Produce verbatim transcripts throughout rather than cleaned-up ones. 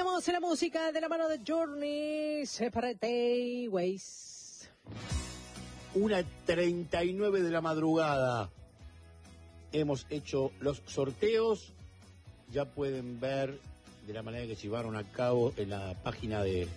Seguimos en la música de la mano de Journey, Separate Ways. Una treinta y nueve de la madrugada. Hemos hecho los sorteos. Ya pueden ver de la manera que se llevaron a cabo en la página de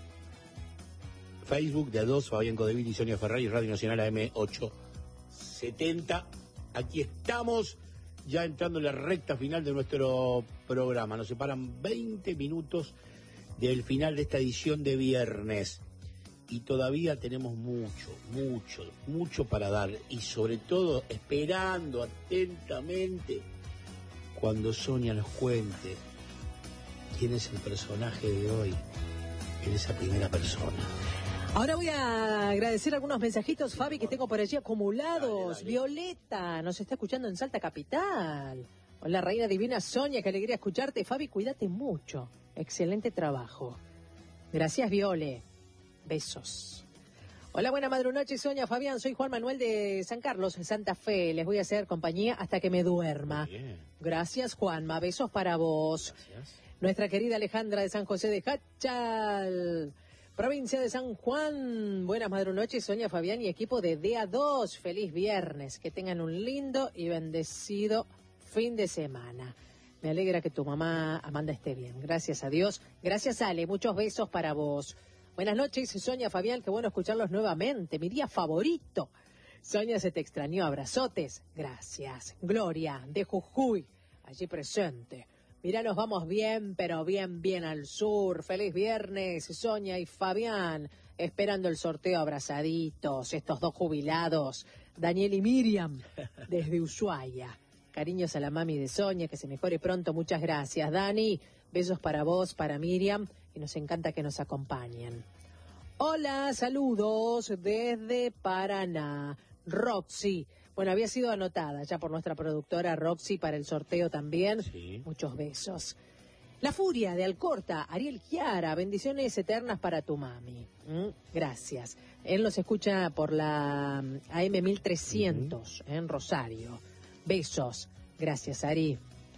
Facebook de A dos, Fabián Codeville y Sonia Ferrari, Radio Nacional A M ochocientos setenta. Aquí estamos, ya entrando en la recta final de nuestro programa. Nos separan veinte minutos del final de esta edición de viernes. Y todavía tenemos mucho, mucho, mucho para dar. Y sobre todo, esperando atentamente cuando Sonia nos cuente quién es el personaje de hoy en esa primera persona. Ahora voy a agradecer algunos mensajitos, Fabi, que tengo por allí acumulados. Dale, dale. Violeta nos está escuchando en Salta Capital. Hola, reina divina Sonia, qué alegría escucharte. Fabi, cuídate mucho. Excelente trabajo. Gracias, Viole. Besos. Hola, buena madrunoche, Sonia, Fabián. Soy Juan Manuel de San Carlos, Santa Fe. Les voy a hacer compañía hasta que me duerma. Gracias, Juanma. Besos para vos. Gracias. Nuestra querida Alejandra de San José de Hachal, provincia de San Juan. Buenas madrunoches, Sonia, Fabián y equipo de D A dos. Feliz viernes. Que tengan un lindo y bendecido fin de semana. Me alegra que tu mamá Amanda esté bien. Gracias a Dios. Gracias, Ale. Muchos besos para vos. Buenas noches, Sonia, Fabián. Qué bueno escucharlos nuevamente. Mi día favorito. Sonia, se te extrañó. Abrazotes. Gracias. Gloria, de Jujuy, allí presente. Mirá, nos vamos bien, pero bien, bien al sur. Feliz viernes, Sonia y Fabián. Esperando el sorteo abrazaditos, estos dos jubilados, Daniel y Miriam, desde Ushuaia. Cariños a la mami de Sonia, que se mejore pronto. Muchas gracias, Dani. Besos para vos, para Miriam, y nos encanta que nos acompañen. Hola, saludos desde Paraná. Roxy. Bueno, había sido anotada ya por nuestra productora Roxy para el sorteo también. Sí. Muchos besos. La Furia de Alcorta, Ariel Chiara, bendiciones eternas para tu mami. ¿Mm? Gracias. Él nos escucha por la A M mil trescientos uh-huh. en Rosario. Besos. Gracias, Ari.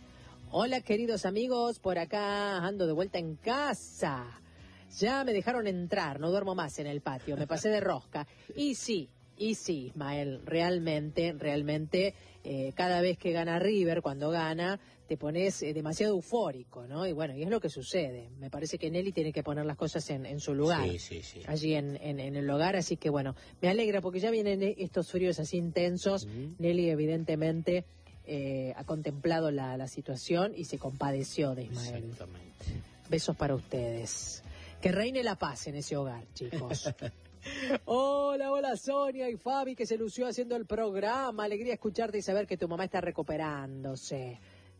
Hola, queridos amigos, por acá ando de vuelta en casa. Ya me dejaron entrar, no duermo más en el patio, me pasé de rosca. Y sí, y sí, Ismael, realmente, realmente, eh, cada vez que gana River, cuando gana, te pones eh, demasiado eufórico, ¿no? Y bueno, y es lo que sucede. Me parece que Nelly tiene que poner las cosas en, en su lugar. Sí, sí, sí. Allí en, en, en el hogar, así que bueno, me alegra porque ya vienen estos fríos así intensos. Uh-huh. Nelly, evidentemente, eh, ha contemplado la, la situación y se compadeció de Ismael. Exactamente. Besos para ustedes. Que reine la paz en ese hogar, chicos. Hola, hola Sonia y Fabi, que se lució haciendo el programa. Alegría escucharte y saber que tu mamá está recuperándose.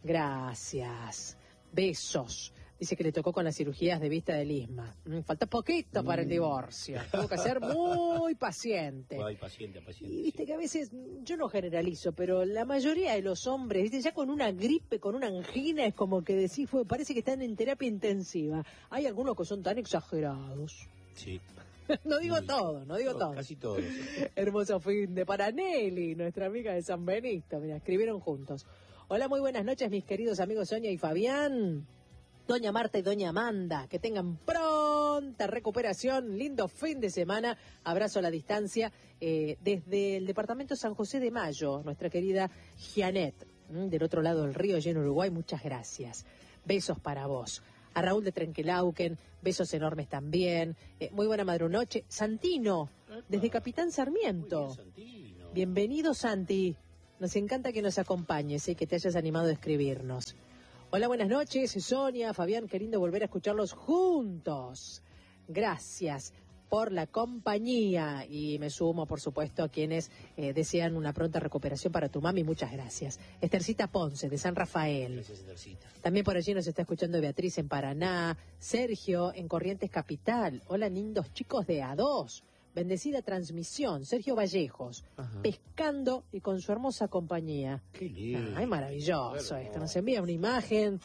Gracias. Besos. Dice que le tocó con las cirugías de vista del isma. Mm, falta poquito para el divorcio. Tuvo que ser muy paciente. Ay, paciente, paciente. Y viste sí. que a veces, yo no generalizo, pero la mayoría de los hombres, viste, ya con una gripe, con una angina, es como que decís, fue, parece que están en terapia intensiva. Hay algunos que son tan exagerados. Sí. No digo Muy, todo, no digo no, todo. Casi todo. Sí. Hermoso fin de para Nelly, nuestra amiga de San Benito. Mira, escribieron juntos. Hola, muy buenas noches, mis queridos amigos Sonia y Fabián. Doña Marta y Doña Amanda, que tengan pronta recuperación, lindo fin de semana, abrazo a la distancia, eh, desde el departamento San José de Mayo, nuestra querida Janet, del otro lado del río, allí en Uruguay, muchas gracias. Besos para vos. A Raúl de Trenquelauquen, besos enormes también. Eh, muy buena madrunoche. Santino, desde Capitán Sarmiento. Muy bien, Santino. Bienvenido, Santi. Nos encanta que nos acompañes y que te hayas animado a escribirnos. Hola, buenas noches, Sonia, Fabián, qué lindo volver a escucharlos juntos. Gracias por la compañía y me sumo, por supuesto, a quienes eh, desean una pronta recuperación para tu mami. Muchas gracias. Estercita Ponce, de San Rafael. Gracias, Estercita. También por allí nos está escuchando Beatriz en Paraná, Sergio en Corrientes Capital. Hola, lindos chicos de A dos. Bendecida transmisión, Sergio Vallejos, Ajá. pescando y con su hermosa compañía. Qué lindo. Ay, maravilloso esto. Nos envía una imagen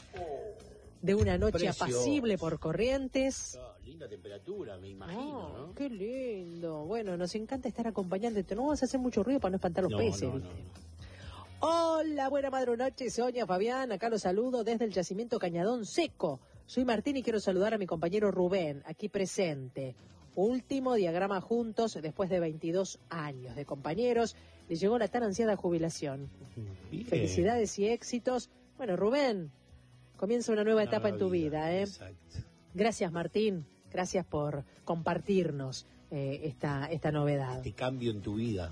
de una noche Precioso. apacible por Corrientes. Oh, linda temperatura, me imagino, oh, ¿no? Qué lindo. Bueno, nos encanta estar acompañándote. No vamos a hacer mucho ruido para no espantar los no, peces, no, ¿viste? No, no. Hola, buena madrunoche, Sonia, Fabián. Acá los saludo desde el yacimiento Cañadón Seco. Soy Martín y quiero saludar a mi compañero Rubén, aquí presente. Último diagrama juntos después de veintidós años de compañeros. Le llegó la tan ansiada jubilación. Bien. Felicidades y éxitos. Bueno, Rubén, comienza una nueva etapa en tu vida, ¿eh? Exacto. Gracias, Martín. Gracias por compartirnos eh, esta, esta novedad. Este cambio en tu vida.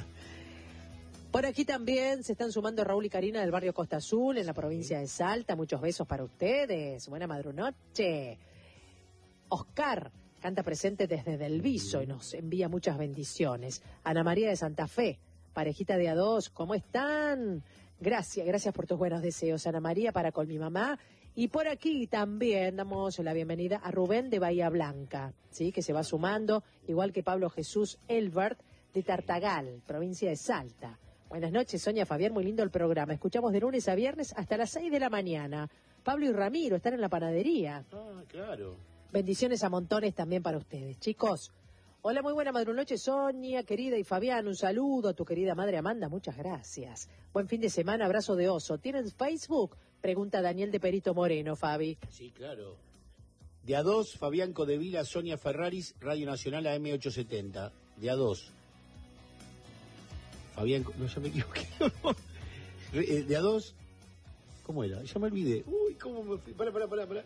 Por aquí también se están sumando Raúl y Karina del barrio Costa Azul, en la provincia de Salta. Muchos besos para ustedes. Buena madrunoche. Oscar canta presente desde Delviso y nos envía muchas bendiciones. Ana María de Santa Fe, parejita de a dos, ¿cómo están? Gracias, gracias por tus buenos deseos, Ana María, para con mi mamá. Y por aquí también damos la bienvenida a Rubén de Bahía Blanca, ¿sí? Que se va sumando, igual que Pablo Jesús Elbert de Tartagal, provincia de Salta. Buenas noches, Sonia, Fabián, muy lindo el programa. Escuchamos de lunes a viernes hasta las seis de la mañana. Pablo y Ramiro están en la panadería. Ah, claro. Bendiciones a montones también para ustedes, chicos. Hola, muy buena madrunoche, Sonia, querida, y Fabián, un saludo a tu querida madre Amanda, muchas gracias. Buen fin de semana, abrazo de oso. ¿Tienen Facebook? Pregunta Daniel de Perito Moreno, Fabi. Sí, claro. De a dos, Fabián Codevila, Sonia Ferraris, Radio Nacional A M ochocientos setenta. De a dos. Fabián, no, ya me equivoqué. De a dos, ¿cómo era? Ya me olvidé. Uy, cómo me fui. Pará, pará, pará, pará.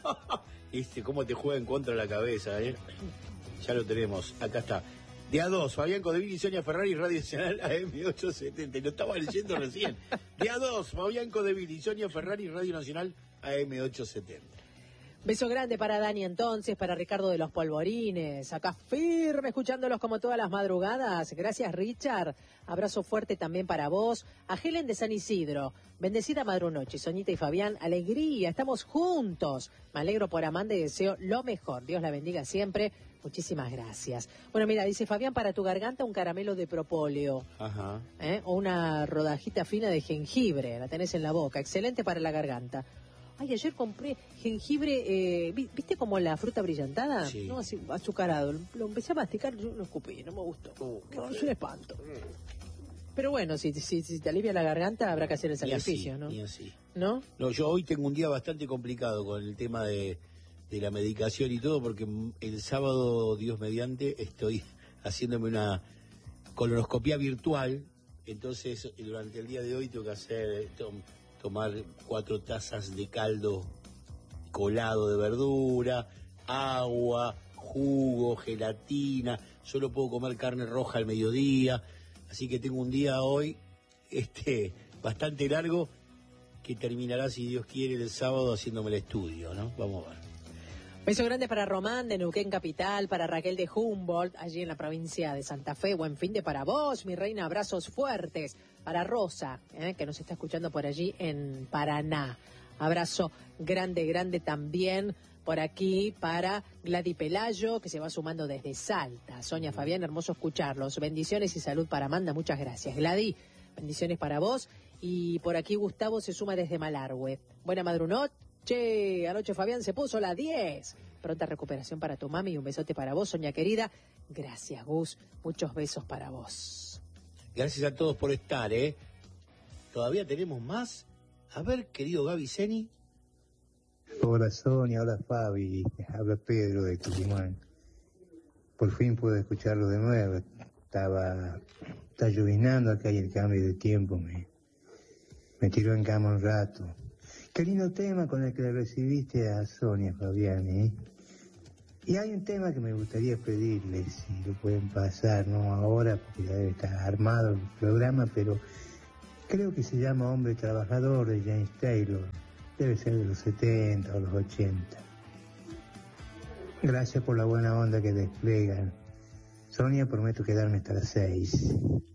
Este, cómo te juega en contra la cabeza, ¿eh? Ya lo tenemos, acá está. De a dos, Fabián Codevila y Sonia Ferrari, Radio Nacional A M ochocientos setenta. Y lo estaba leyendo recién. De a dos, Fabián Codevila y Sonia Ferrari, Radio Nacional A M ochocientos setenta. Beso grande para Dani entonces, para Ricardo de los Polvorines, acá firme escuchándolos como todas las madrugadas. Gracias, Richard. Abrazo fuerte también para vos. A Helen de San Isidro, bendecida madrunoche, Soñita y Fabián, alegría, estamos juntos. Me alegro por Amanda y deseo lo mejor. Dios la bendiga siempre. Muchísimas gracias. Bueno, mira, dice Fabián, para tu garganta un caramelo de propóleo. Ajá. ¿Eh? O una rodajita fina de jengibre, la tenés en la boca. Excelente para la garganta. Ay, ayer compré jengibre, eh, ¿viste como la fruta brillantada? Sí. No, así, azucarado. Lo empecé a masticar, yo lo escupí, no me gustó. Oh, no, es un espanto. Pero bueno, si, si, si te alivia la garganta, habrá que hacer el sacrificio, así, ¿no? Ni así. ¿No? No, yo hoy tengo un día bastante complicado con el tema de, de la medicación y todo, porque el sábado, Dios mediante, estoy haciéndome una colonoscopia virtual. Entonces, durante el día de hoy tengo que hacer... tomar cuatro tazas de caldo colado de verdura, agua, jugo, gelatina. Solo puedo comer carne roja al mediodía, así que tengo un día hoy este bastante largo que terminará, si Dios quiere, el sábado haciéndome el estudio, ¿no? Vamos a ver. Beso grande para Román de Neuquén Capital, para Raquel de Humboldt, allí en la provincia de Santa Fe. Buen fin de para vos, mi reina, abrazos fuertes. Para Rosa, eh, que nos está escuchando por allí en Paraná. Abrazo grande, grande también por aquí para Gladys Pelayo, que se va sumando desde Salta. Sonia, Fabián, hermoso escucharlos. Bendiciones y salud para Amanda, muchas gracias. Gladys, bendiciones para vos. Y por aquí Gustavo se suma desde Malargüe. Buena madrunoche. Anoche Fabián se puso la diez. Pronta recuperación para tu mami y un besote para vos, Sonia querida. Gracias, Gus. Muchos besos para vos. Gracias a todos por estar, ¿eh? ¿Todavía tenemos más? A ver, querido Gaby Seni. Hola Sonia, hola Fabi, habla Pedro de Tucumán. Por fin pude escucharlo de nuevo. Estaba, está llovinando acá y el cambio de tiempo me, me tiró en cama un rato. Qué lindo tema con el que le recibiste a Sonia, Fabián, ¿eh? Y hay un tema que me gustaría pedirles, si lo pueden pasar, no ahora, porque ya debe estar armado el programa, pero creo que se llama Hombre Trabajador de James Taylor. Debe ser de los setenta o los ochenta. Gracias por la buena onda que desplegan. Sonia, prometo quedarme hasta las seis.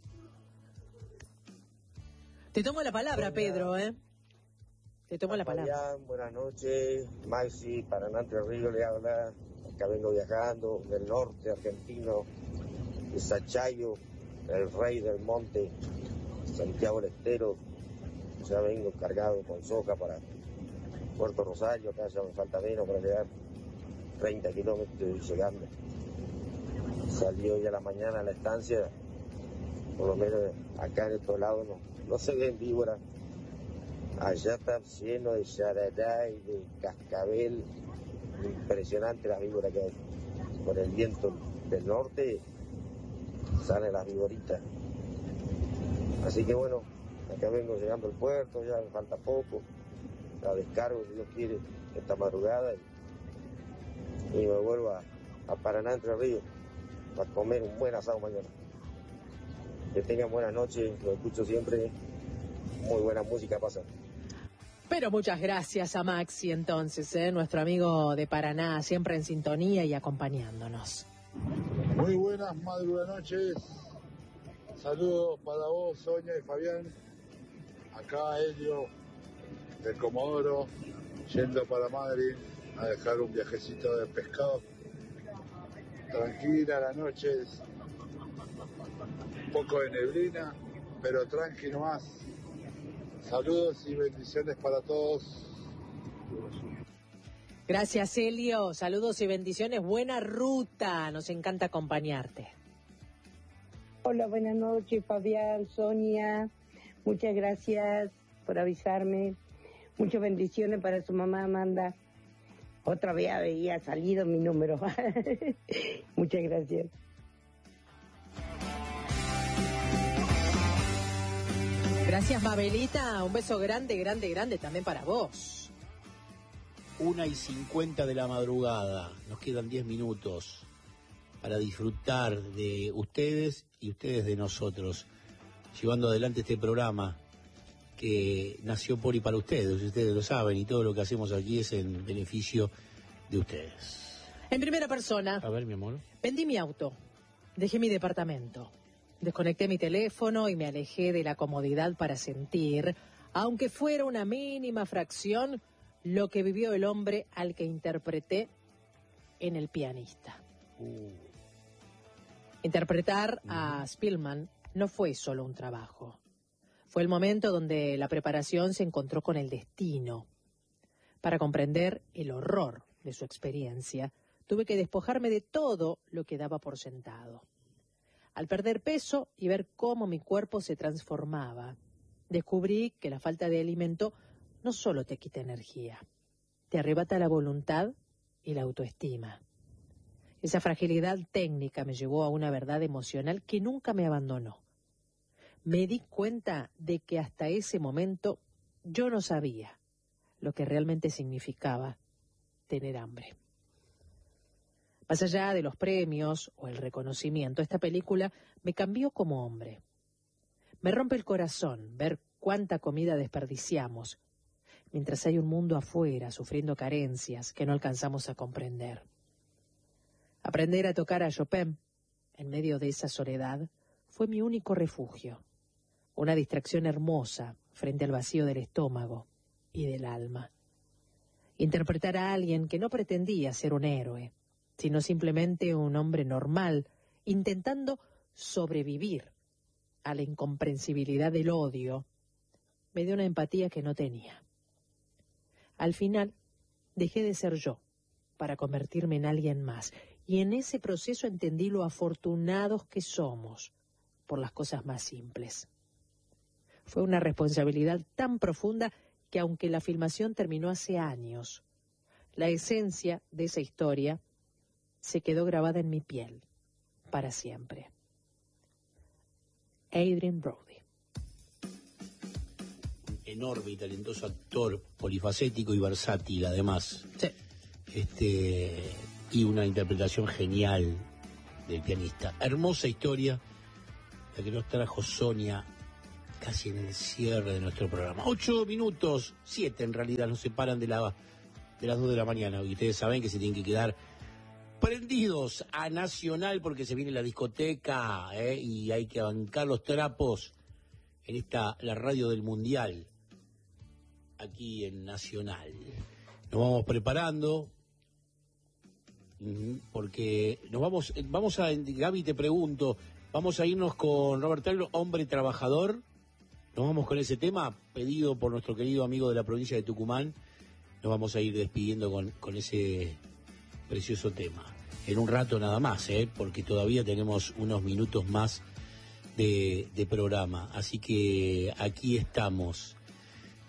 Te tomo la palabra, Sonia. Pedro, ¿eh? Te tomo la palabra. Fabián, buenas noches. Maxi, Paraná Entre Ríos le habla. Acá vengo viajando del norte argentino, de Sachayo, el rey del monte, Santiago del Estero. Ya vengo cargado con soja para Puerto Rosario, acá ya me falta menos para llegar treinta kilómetros llegando. Salí hoy a la mañana a la estancia, por lo menos acá en estos lados no, no se ven víboras, Allá está lleno de yarará y de cascabel, impresionante las víboras que hay. Con el viento del norte salen las víboritas. Así que bueno, acá vengo llegando al puerto, ya me falta poco, la descargo si Dios quiere esta madrugada y, y me vuelvo a, a Paraná, Entre Ríos, para comer un buen asado mañana. Que tengan buenas noches, lo escucho siempre, muy buena música pasa. Pero muchas gracias a Maxi entonces, ¿eh? Nuestro amigo de Paraná, siempre en sintonía y acompañándonos. Muy buenas madrugadas noches. Saludos para vos, Sonia y Fabián. Acá Helio del Comodoro, yendo para Madrid a dejar un viajecito de pescado. Tranquila la noche, un poco de neblina, pero tranquilo más. Saludos y bendiciones para todos. Gracias, Helio. Saludos y bendiciones. Buena ruta. Nos encanta acompañarte. Hola, buenas noches, Fabián, Sonia. Muchas gracias por avisarme. Muchas bendiciones para su mamá, Amanda. Otra vez había salido mi número. Muchas gracias. Gracias, Mabelita. Un beso grande, grande, grande también para vos. Una y cincuenta de la madrugada. Nos quedan diez minutos para disfrutar de ustedes y ustedes de nosotros, llevando adelante este programa que nació por y para ustedes, ustedes lo saben, y todo lo que hacemos aquí es en beneficio de ustedes. En primera persona. A ver, mi amor. Vendí mi auto, dejé mi departamento, desconecté mi teléfono y me alejé de la comodidad para sentir, aunque fuera una mínima fracción, lo que vivió el hombre al que interpreté en El pianista. Uh. Interpretar a Spielman no fue solo un trabajo. Fue el momento donde la preparación se encontró con el destino. Para comprender el horror de su experiencia, tuve que despojarme de todo lo que daba por sentado. Al perder peso y ver cómo mi cuerpo se transformaba, descubrí que la falta de alimento no solo te quita energía, te arrebata la voluntad y la autoestima. Esa fragilidad técnica me llevó a una verdad emocional que nunca me abandonó. Me di cuenta de que hasta ese momento yo no sabía lo que realmente significaba tener hambre. Más allá de los premios o el reconocimiento, esta película me cambió como hombre. Me rompe el corazón ver cuánta comida desperdiciamos, mientras hay un mundo afuera sufriendo carencias que no alcanzamos a comprender. Aprender a tocar a Chopin en medio de esa soledad fue mi único refugio, una distracción hermosa frente al vacío del estómago y del alma. Interpretar a alguien que no pretendía ser un héroe, sino simplemente un hombre normal, intentando sobrevivir a la incomprensibilidad del odio, me dio una empatía que no tenía. Al final, dejé de ser yo para convertirme en alguien más, y en ese proceso entendí lo afortunados que somos por las cosas más simples. Fue una responsabilidad tan profunda que aunque la filmación terminó hace años, la esencia de esa historia se quedó grabada en mi piel para siempre. Adrien Brody. Enorme y talentoso actor, polifacético y versátil además. Sí. Este, y una interpretación genial del pianista. Hermosa historia la que nos trajo Sonia casi en el cierre de nuestro programa. Ocho minutos, siete en realidad, nos separan de, la, de las dos de la mañana. Y ustedes saben que se tienen que quedar prendidos a Nacional porque se viene la discoteca, ¿eh? Y hay que bancar los trapos en esta, la radio del Mundial, aquí en Nacional. Nos vamos preparando porque nos vamos, vamos a, Gaby, te pregunto, vamos a irnos con Robert Taylor, Hombre Trabajador. Nos vamos con ese tema pedido por nuestro querido amigo de la provincia de Tucumán. Nos vamos a ir despidiendo con, con ese precioso tema. En un rato nada más, ¿eh? Porque todavía tenemos unos minutos más de, de programa. Así que aquí estamos.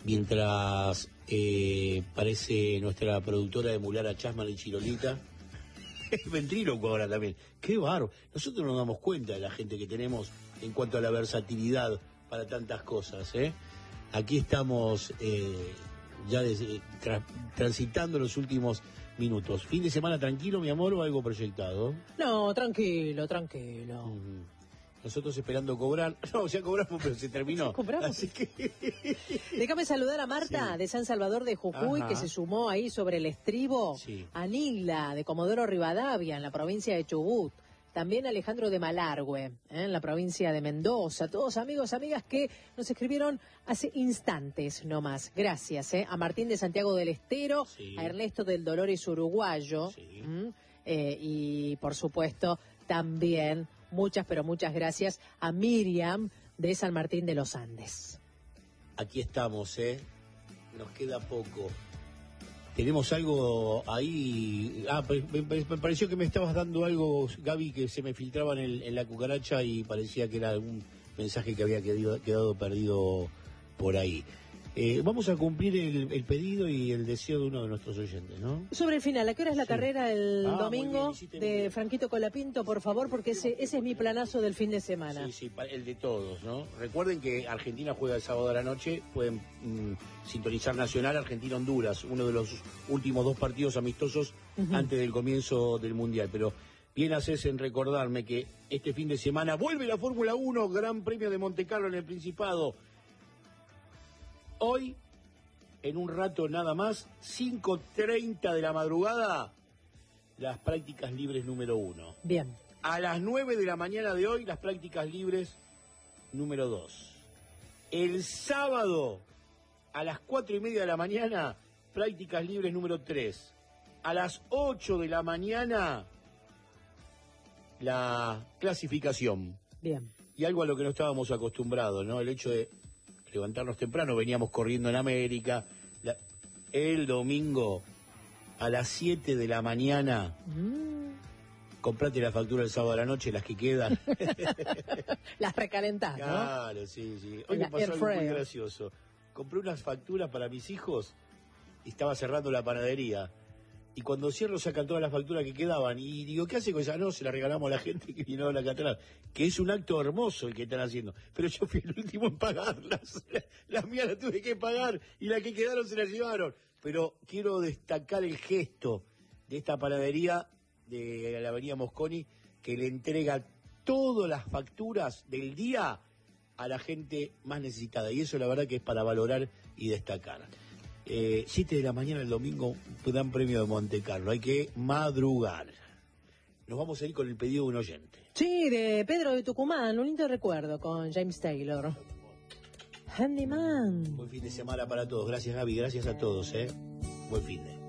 mientras eh, parece nuestra productora de Mulara Chasman y Chirolita. Es ventríloco ahora también. ¡Qué bárbaro! Nosotros nos damos cuenta de la gente que tenemos en cuanto a la versatilidad para tantas cosas, ¿eh? Aquí estamos eh, ya des, tra, transitando los últimos minutos. ¿Fin de semana tranquilo, mi amor, o algo proyectado? No, tranquilo, tranquilo. Uh-huh. Nosotros esperando cobrar. No, ya cobramos, pero se terminó. ¿Sí cobramos? Así que... Déjame saludar a Marta, sí, de San Salvador de Jujuy, ajá, que se sumó ahí sobre el estribo. Sí. A Nila, de Comodoro Rivadavia, en la provincia de Chubut. También Alejandro de Malargüe, ¿eh? En la provincia de Mendoza. Todos amigos, amigas que nos escribieron hace instantes nomás. Gracias, ¿eh? A Martín de Santiago del Estero, sí, a Ernesto del Dolores Uruguayo. Sí. ¿Mm? Eh, y, por supuesto, también muchas, pero muchas gracias a Miriam de San Martín de los Andes. Aquí estamos, ¿eh? Nos queda poco. Tenemos algo ahí. Ah, me, me, me pareció que me estabas dando algo, Gaby, que se me filtraba en, el, en la cucaracha y parecía que era algún mensaje que había quedado, quedado perdido por ahí. Eh, vamos a cumplir el, el pedido y el deseo de uno de nuestros oyentes, ¿no? Sobre el final, ¿a qué hora es la sí. carrera el ah, domingo bien, de Franquito Colapinto, por favor? Porque ese, ese es mi planazo del fin de semana. Sí, sí, el de todos, ¿no? Recuerden que Argentina juega el sábado a la noche, pueden mmm, sintonizar Nacional Argentina-Honduras, uno de los últimos dos partidos amistosos uh-huh. antes del comienzo del Mundial, pero bien haces en recordarme que este fin de semana vuelve la Fórmula uno, Gran Premio de Montecarlo en el Principado. Hoy, en un rato nada más, cinco treinta de la madrugada, las prácticas libres número uno. Bien. A las nueve de la mañana de hoy, las prácticas libres número dos. El sábado, a las cuatro y media de la mañana, prácticas libres número tres. A las ocho de la mañana, la clasificación. Bien. Y algo a lo que no estábamos acostumbrados, ¿no? El hecho de levantarnos temprano, veníamos corriendo en América. La, el domingo a las siete de la mañana, mm. comprate la factura el sábado a la noche, las que quedan. Las recalentás, ¿no? Claro, sí, sí. Hoy me pasó algo muy gracioso. Compré unas facturas para mis hijos y estaba cerrando la panadería. Y cuando cierro sacan todas las facturas que quedaban. Y digo, ¿qué hace con esa? No, se la regalamos a la gente que vino a la catedral. Que es un acto hermoso el que están haciendo. Pero yo fui el último en pagarlas. Las mías las tuve que pagar y las que quedaron se las llevaron. Pero quiero destacar el gesto de esta panadería de la avenida Mosconi, que le entrega todas las facturas del día a la gente más necesitada. Y eso la verdad que es para valorar y destacar. Eh, siete de la mañana el domingo, Gran Premio de Montecarlo. Hay que madrugar. Nos vamos a ir con el pedido de un oyente. Sí, de Pedro de Tucumán. Un lindo recuerdo con James Taylor. Handyman. Buen fin de semana para todos. Gracias, Gaby. Gracias a todos, ¿eh? Buen fin de